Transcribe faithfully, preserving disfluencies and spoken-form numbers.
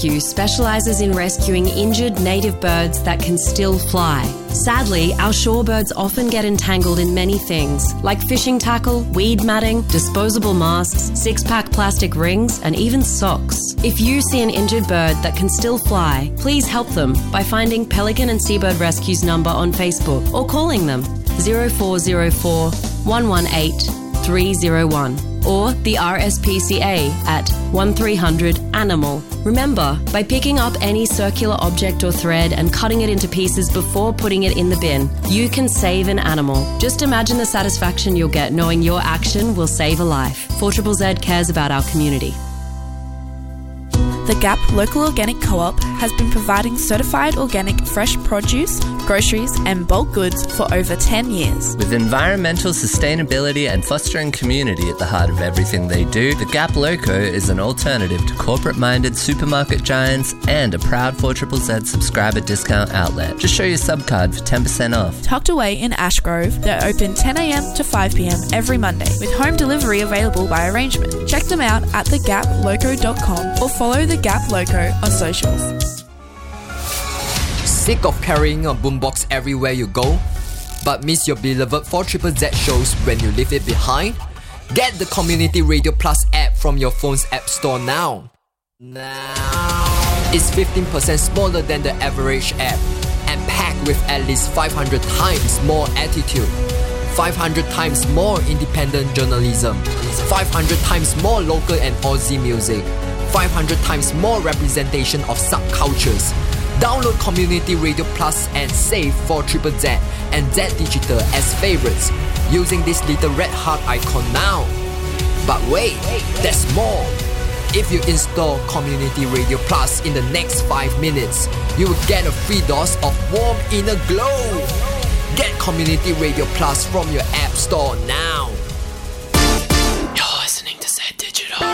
Rescue specialises in rescuing injured native birds that can still fly. Sadly, our shorebirds often get entangled in many things, like fishing tackle, weed matting, disposable masks, six-pack plastic rings, and even socks. If you see an injured bird that can still fly, please help them by finding Pelican and Seabird Rescue's number on Facebook or calling them zero four zero four, one one eight, three zero one or the R S P C A at one three hundred animal. Remember, by picking up any circular object or thread and cutting it into pieces before putting it in the bin, you can save an animal. Just imagine the satisfaction you'll get knowing your action will save a life. four Z Z Z cares about our community. The Gap Local Organic Co-op has been providing certified organic fresh produce, groceries and bulk goods for over ten years. With environmental sustainability and fostering community at the heart of everything they do, the Gap Loco is an alternative to corporate-minded supermarket giants and a proud four Z Z Z subscriber discount outlet. Just show your subcard for ten percent off. Tucked away in Ashgrove, they're open ten a.m. to five p.m. every Monday, with home delivery available by arrangement. Check them out at the gap loco dot com or follow the Gap Loco on socials. Sick of carrying a boombox everywhere you go, but miss your beloved four Z Z Z shows when you leave it behind? Get the Community Radio Plus app from your phone's app store now. Now. It's fifteen percent smaller than the average app and packed with at least five hundred times more attitude, five hundred times more independent journalism, five hundred times more local and Aussie music, five hundred times more representation of subcultures. Download Community Radio Plus and save for Z Z Z and Z Digital as favorites using this little red heart icon now. But wait, there's more. If you install Community Radio Plus in the next five minutes, you will get a free dose of warm inner glow. Get Community Radio Plus from your app store now.